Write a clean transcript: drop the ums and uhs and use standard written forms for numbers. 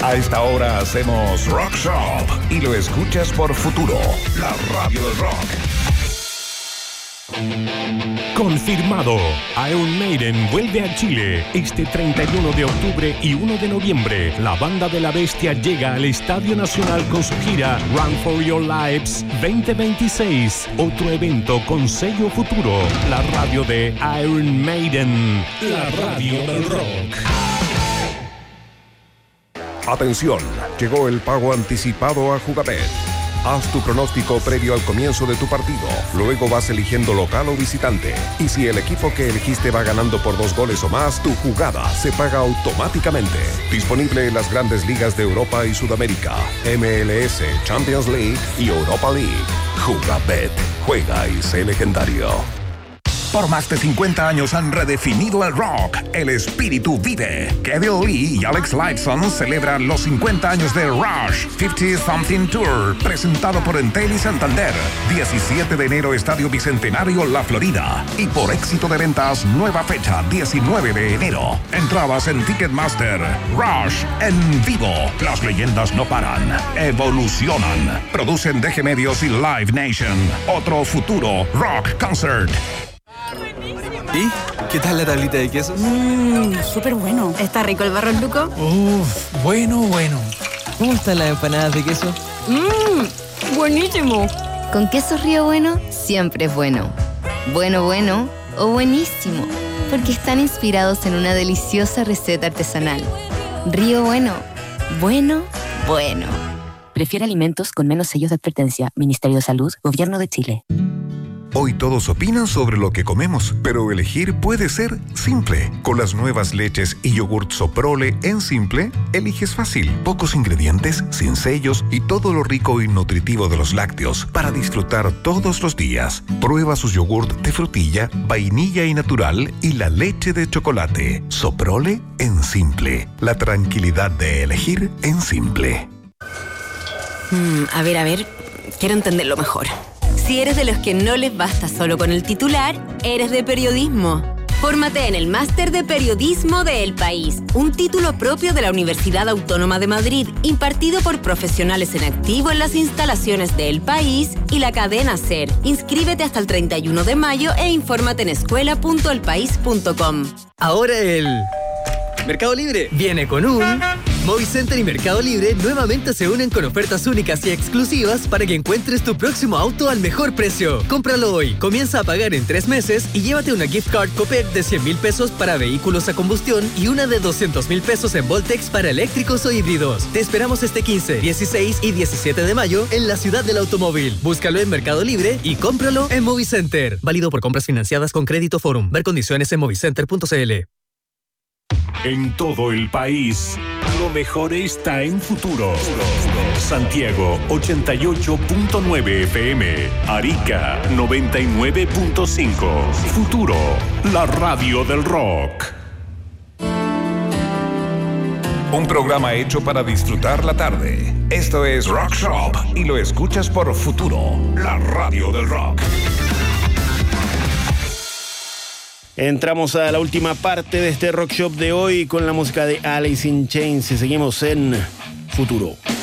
A esta hora hacemos Rock Shop y lo escuchas por Futuro, la radio del rock. Confirmado, Iron Maiden vuelve a Chile este 31 de octubre y 1 de noviembre. La banda de la bestia llega al Estadio Nacional con su gira Run for Your Lives 2026. Otro evento con sello Futuro, la radio de Iron Maiden, la radio del rock. Atención, llegó el pago anticipado a Jugabet. Haz tu pronóstico previo al comienzo de tu partido. Luego vas eligiendo local o visitante. Y si el equipo que elegiste va ganando por 2 goles o más, tu jugada se paga automáticamente. Disponible en las grandes ligas de Europa y Sudamérica, MLS, Champions League y Europa League. Jugabet. Juega y sé legendario. Por más de 50 años han redefinido el rock. El espíritu vive. Kevin Lee y Alex Lifeson celebran los 50 años de Rush 50 Something Tour, presentado por Entel y Santander. 17 de enero, Estadio Bicentenario, La Florida. Y por éxito de ventas, nueva fecha, 19 de enero. Entradas en Ticketmaster. Rush en vivo. Las leyendas no paran. Evolucionan. Producen DG Medios y Live Nation. Otro futuro rock concert. ¿Y qué tal la tablita de queso? Súper bueno. ¿Está rico el Barros Luco? Bueno. ¿Cómo están las empanadas de queso? Buenísimo. Con queso Río Bueno siempre es bueno. Bueno o buenísimo. Porque están inspirados en una deliciosa receta artesanal. Río Bueno. Bueno. Prefiere alimentos con menos sellos de advertencia. Ministerio de Salud, Gobierno de Chile. Hoy todos opinan sobre lo que comemos, pero elegir puede ser simple. Con las nuevas leches y yogurt Soprole en Simple, eliges fácil. Pocos ingredientes, sin sellos y todo lo rico y nutritivo de los lácteos para disfrutar todos los días. Prueba sus yogurt de frutilla, vainilla y natural y la leche de chocolate. Soprole en Simple. La tranquilidad de elegir en Simple. A ver. Quiero entenderlo mejor. Si eres de los que no les basta solo con el titular, eres de periodismo. Fórmate en el Máster de Periodismo de El País, un título propio de la Universidad Autónoma de Madrid, impartido por profesionales en activo en las instalaciones de El País y la cadena SER. Inscríbete hasta el 31 de mayo e infórmate en escuela.elpaís.com. Ahora el Mercado Libre viene con un... Movicenter y Mercado Libre nuevamente se unen con ofertas únicas y exclusivas para que encuentres tu próximo auto al mejor precio. Cómpralo hoy, comienza a pagar en 3 meses y llévate una gift card Copec de 100,000 pesos para vehículos a combustión y una de 200,000 pesos en Voltex para eléctricos o híbridos. Te esperamos este 15, 16 y 17 de mayo en la ciudad del automóvil. Búscalo en Mercado Libre y cómpralo en Movicenter. Válido por compras financiadas con Crédito Forum. Ver condiciones en movicenter.cl. En todo el país, lo mejor está en Futuro. Santiago 88.9 FM, Arica 99.5. Futuro, la radio del rock. Un programa hecho para disfrutar la tarde. Esto es Rock Shop y lo escuchas por Futuro, la radio del rock. Entramos a la última parte de este Rock Shop de hoy con la música de Alice in Chains y seguimos en Futuro.